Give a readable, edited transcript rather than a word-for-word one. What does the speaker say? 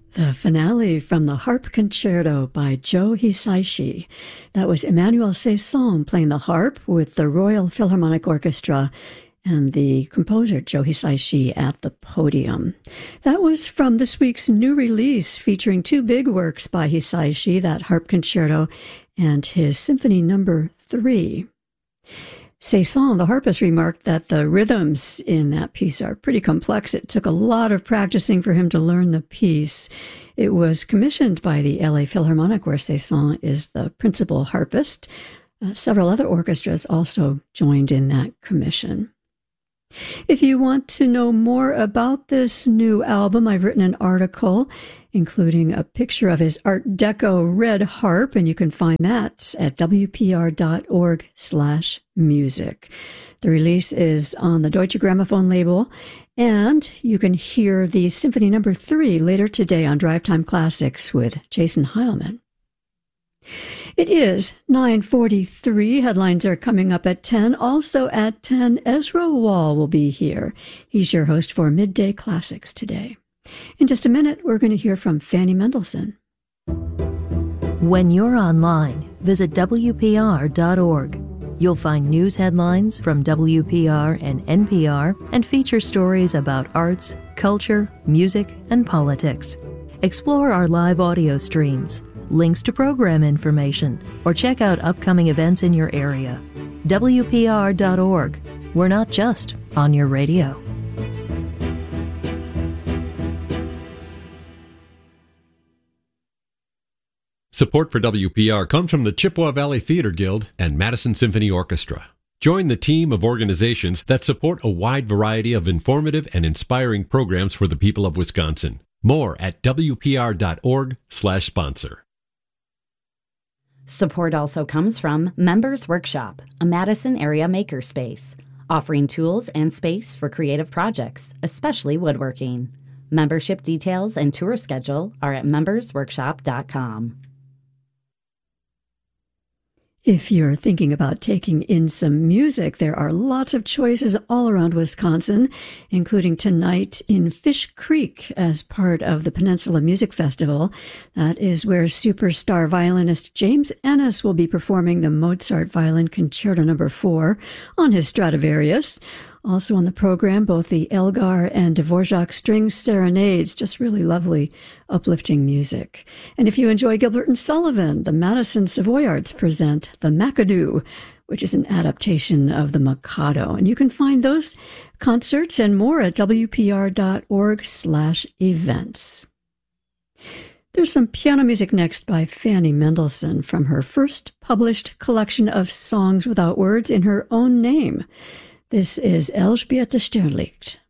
The finale from the Harp Concerto by Joe Hisaishi. That was Emmanuel Saison playing the harp with the Royal Philharmonic Orchestra and the composer Joe Hisaishi at the podium. That was from this week's new release featuring two big works by Hisaishi, that Harp Concerto and his Symphony No. 3. Saison, the harpist, remarked that the rhythms in that piece are pretty complex. It took a lot of practicing for him to learn the piece. It was commissioned by the LA Philharmonic, where Saison is the principal harpist. Several other orchestras also joined in that commission. If you want to know more about this new album, I've written an article including a picture of his Art Deco red harp, and you can find that at wpr.org/music. The release is on the Deutsche Grammophon label, and you can hear the Symphony No. 3 later today on Drive Time Classics with Jason Heilman. It is 9:43. Headlines are coming up at 10. Also at 10, Ezra Wall will be here. He's your host for Midday Classics today. In just a minute, we're going to hear from Fanny Mendelssohn. When you're online, visit WPR.org. You'll find news headlines from WPR and NPR and feature stories about arts, culture, music, and politics. Explore our live audio streams, links to program information, or check out upcoming events in your area. WPR.org. We're not just on your radio. Support for WPR comes from the Chippewa Valley Theater Guild and Madison Symphony Orchestra. Join the team of organizations that support a wide variety of informative and inspiring programs for the people of Wisconsin. More at WPR.org/sponsor. Support also comes from Members Workshop, a Madison area makerspace, offering tools and space for creative projects, especially woodworking. Membership details and tour schedule are at membersworkshop.com. If you're thinking about taking in some music, there are lots of choices all around Wisconsin, including tonight in Fish Creek as part of the Peninsula Music Festival. That is where superstar violinist James Ennis will be performing the Mozart Violin Concerto No. 4 on his Stradivarius. Also on the program, both the Elgar and Dvorak String Serenades, just really lovely, uplifting music. And if you enjoy Gilbert and Sullivan, the Madison Savoyards present The McAdoo, which is an adaptation of The Mikado. And you can find those concerts and more at wpr.org/events. There's some piano music next by Fanny Mendelssohn from her first published collection of songs without words in her own name. This is Elsbieta Sternlicht.